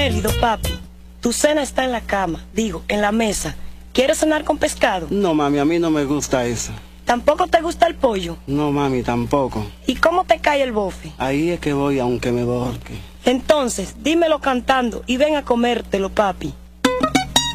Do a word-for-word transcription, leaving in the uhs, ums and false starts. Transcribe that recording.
Mérido, papi, tu cena está en la cama, digo, en la mesa. ¿Quieres cenar con pescado? No, mami, a mí no me gusta eso. ¿Tampoco te gusta el pollo? No, mami, tampoco. ¿Y cómo te cae el bofe? Ahí es que voy, aunque me borque. Entonces, dímelo cantando y ven a comértelo, papi.